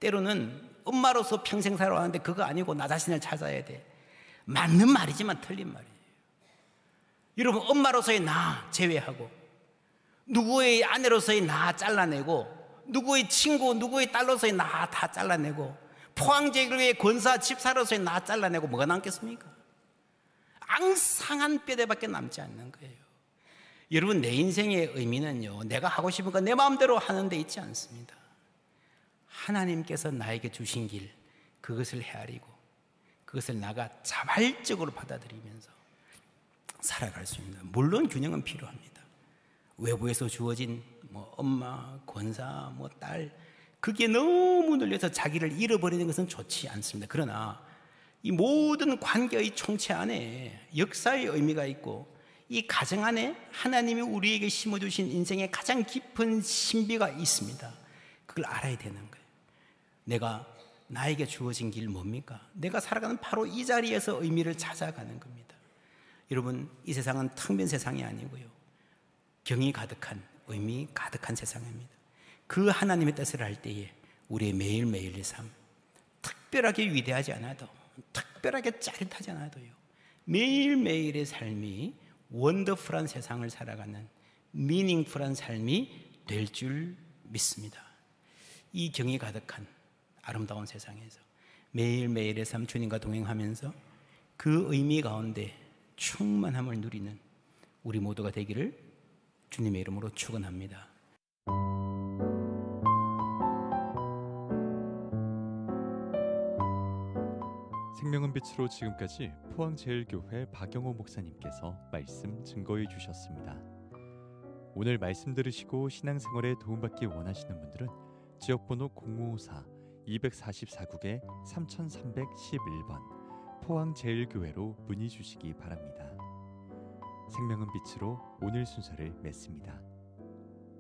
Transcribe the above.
때로는 엄마로서 평생 살아왔는데 그거 아니고 나 자신을 찾아야 돼. 맞는 말이지만 틀린 말이에요. 여러분, 엄마로서의 나 제외하고 누구의 아내로서의 나 잘라내고 누구의 친구, 누구의 딸로서의 나 다 잘라내고 포항제일교회 권사 집사로서의 나 잘라내고 뭐가 남겠습니까? 앙상한 뼈대밖에 남지 않는 거예요. 여러분, 내 인생의 의미는요, 내가 하고 싶은 거 내 마음대로 하는 데 있지 않습니다. 하나님께서 나에게 주신 길, 그것을 헤아리고 그것을 나가 자발적으로 받아들이면서 살아갈 수 있는, 물론 균형은 필요합니다. 외부에서 주어진 엄마, 권사, 딸, 그게 너무 늘려서 자기를 잃어버리는 것은 좋지 않습니다. 그러나 이 모든 관계의 총체 안에 역사의 의미가 있고 이 가정 안에 하나님이 우리에게 심어주신 인생의 가장 깊은 신비가 있습니다. 그걸 알아야 되는 거예요. 나에게 주어진 길 뭡니까? 내가 살아가는 바로 이 자리에서 의미를 찾아가는 겁니다. 여러분, 이 세상은 텅 빈 세상이 아니고요, 경이 가득한, 의미 가득한 세상입니다. 그 하나님의 뜻을 할 때에 우리의 매일매일의 삶, 특별하게 위대하지 않아도, 특별하게 짜릿하지 않아도요, 매일매일의 삶이 원더풀한 세상을 살아가는 미닝풀한 삶이 될 줄 믿습니다. 이 경이 가득한 아름다운 세상에서 매일매일의 삶 주님과 동행하면서 그 의미 가운데 충만함을 누리는 우리 모두가 되기를 주님의 이름으로 축원합니다. 생명은 빛으로 지금까지 포항제일교회 박영호 목사님께서 말씀 증거해 주셨습니다. 오늘 말씀 들으시고 신앙생활에 도움받기 원하시는 분들은 지역번호 054-244국에 3311번 포항제일교회로 문의 주시기 바랍니다. 생명은 빛으로 오늘 순서를 맺습니다.